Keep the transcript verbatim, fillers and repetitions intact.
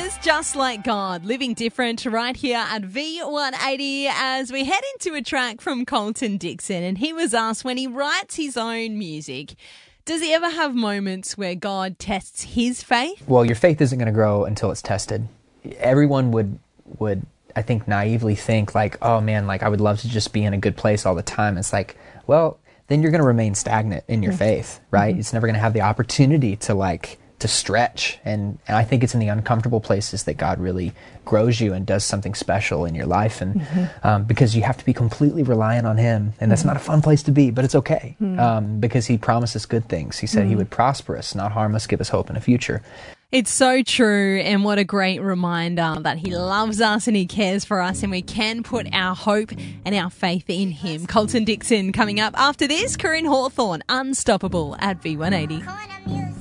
was Just Like God, Living Different, right here at V one eighty as we head into a track from Colton Dixon. And he was asked, when he writes his own music, does he ever have moments where God tests his faith? Well, your faith isn't going to grow until it's tested. Everyone would, would I think, naively think like, oh man, like I would love to just be in a good place all the time. It's like, well, then you're going to remain stagnant in your faith, right? Mm-hmm. It's never going to have the opportunity to like, to stretch. And, and I think it's in the uncomfortable places that God really grows you and does something special in your life. And mm-hmm. um, because you have to be completely reliant on Him. And that's mm-hmm. not a fun place to be, but it's okay. Mm-hmm. Um, because He promised us good things. He said mm-hmm. He would prosper us, not harm us, give us hope in the future. It's so true, and what a great reminder that He loves us and He cares for us, and we can put our hope and our faith in Him. Colton Dixon coming up after this. Corinne Hawthorne, Unstoppable at V one eighty.